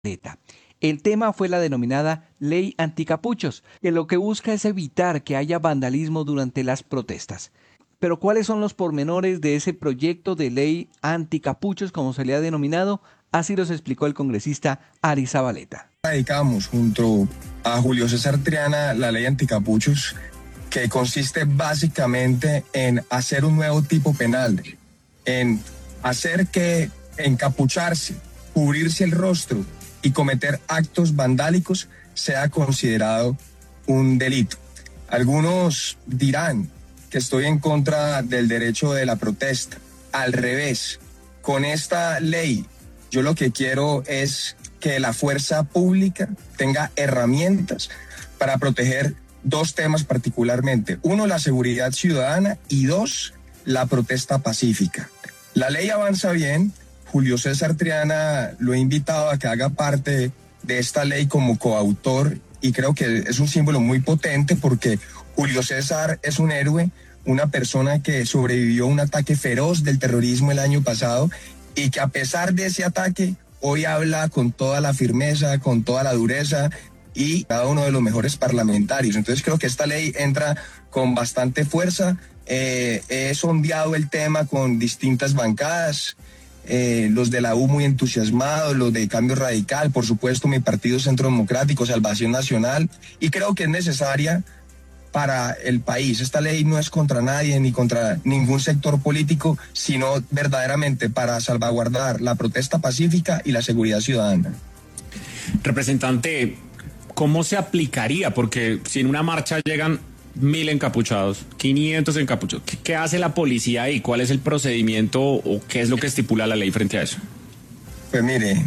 Zabaleta. El tema fue la denominada Ley Anticapuchos, que lo que busca es evitar que haya vandalismo durante las protestas. Pero ¿cuáles son los pormenores de ese proyecto de ley anticapuchos, como se le ha denominado? Así los explicó el congresista Ari Zabaleta. Radicamos junto a Julio César Triana la ley anticapuchos, que consiste básicamente en hacer un nuevo tipo penal, en hacer que encapucharse, cubrirse el rostro y cometer actos vandálicos sea considerado un delito. Algunos dirán que estoy en contra del derecho de la protesta. Al revés, con esta ley yo lo que quiero es que la fuerza pública tenga herramientas para proteger dos temas particularmente. Uno, la seguridad ciudadana, y dos, la protesta pacífica. La ley avanza bien. Julio César Triana lo he invitado a que haga parte de esta ley como coautor y creo que es un símbolo muy potente porque Julio César es un héroe, una persona que sobrevivió a un ataque feroz del terrorismo el año pasado y que a pesar de ese ataque hoy habla con toda la firmeza, con toda la dureza y cada uno de los mejores parlamentarios. Entonces creo que esta ley entra con bastante fuerza. He sondeado el tema con distintas bancadas, los de la U muy entusiasmados, los de Cambio Radical, por supuesto mi partido Centro Democrático, Salvación Nacional, y creo que es necesaria para el país. Esta ley no es contra nadie ni contra ningún sector político, sino verdaderamente para salvaguardar la protesta pacífica y la seguridad ciudadana. Representante, ¿cómo se aplicaría? Porque si en una marcha llegan 1.000 encapuchados, 500 encapuchados, ¿qué hace la policía ahí? ¿Cuál es el procedimiento o qué es lo que estipula la ley frente a eso? Pues mire,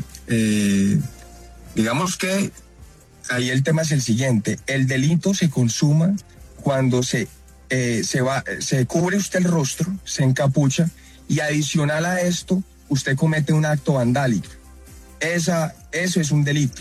digamos que ahí el tema es el siguiente: el delito se consuma cuando se cubre usted el rostro, se encapucha y adicional a esto usted comete un acto vandálico. Eso es un delito.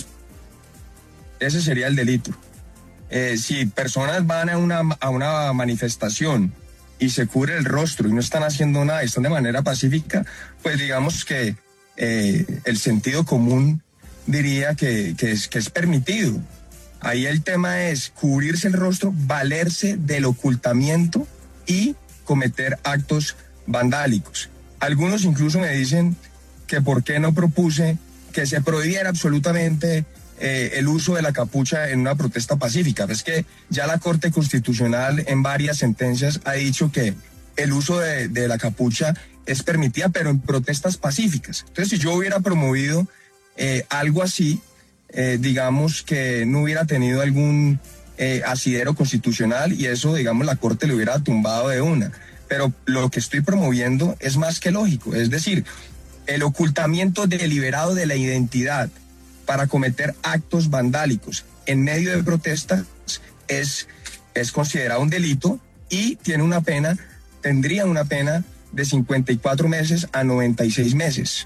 Ese sería el delito. Si personas van a una manifestación y se cubre el rostro y no están haciendo nada, están de manera pacífica, pues digamos que el sentido común diría que es permitido. Ahí el tema es cubrirse el rostro, valerse del ocultamiento y cometer actos vandálicos. Algunos incluso me dicen que por qué no propuse que se prohibiera absolutamente el uso de la capucha en una protesta pacífica. Es que ya la Corte Constitucional en varias sentencias ha dicho que el uso de la capucha es permitida, pero en protestas pacíficas. Entonces, si yo hubiera promovido algo así, digamos que no hubiera tenido algún asidero constitucional y eso, digamos, la Corte le hubiera tumbado de una. Pero lo que estoy promoviendo es más que lógico, es decir, el ocultamiento deliberado de la identidad para cometer actos vandálicos en medio de protestas es considerado un delito y tendría una pena de 54 meses a 96 meses.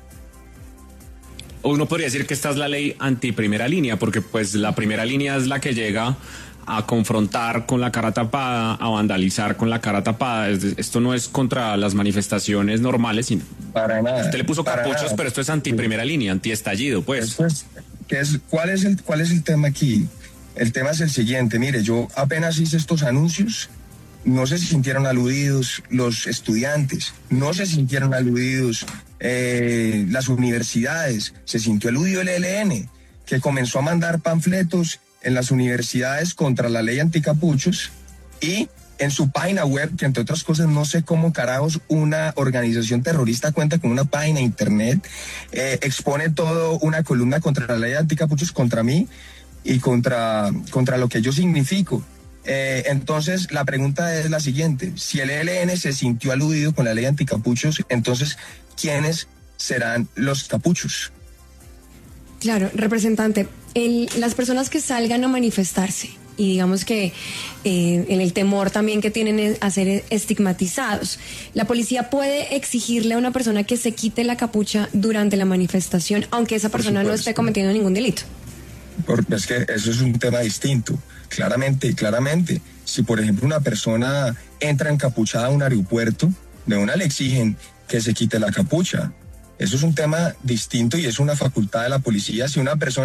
Uno podría decir que esta es la ley anti-primera línea, porque pues la primera línea es la que llega a confrontar con la cara tapada, a vandalizar con la cara tapada. Esto no es contra las manifestaciones normales, sino... Para nada. Usted le puso capuchos, pero esto es anti-primera línea, anti-estallido, pues. ¿Cuál es el tema aquí? El tema es el siguiente. Mire, yo apenas hice estos anuncios, no se sintieron aludidos los estudiantes, no se sintieron aludidos las universidades, se sintió aludido el ELN, que comenzó a mandar panfletos en las universidades contra la ley anticapuchos y en su página web, que entre otras cosas no sé cómo carajos una organización terrorista cuenta con una página internet, expone todo una columna contra la ley anticapuchos, contra mí y contra lo que yo significo. Entonces la pregunta es la siguiente: si el ELN se sintió aludido con la ley anticapuchos, entonces ¿quiénes serán los capuchos? Claro, representante, las personas que salgan a manifestarse y digamos que en el temor también que tienen a ser estigmatizados, ¿la policía puede exigirle a una persona que se quite la capucha durante la manifestación, aunque esa persona no esté cometiendo ningún delito? Porque es que eso es un tema distinto. Claramente. Si, por ejemplo, una persona entra encapuchada a un aeropuerto, de una le exigen que se quite la capucha. Eso es un tema distinto y es una facultad de la policía. Si una persona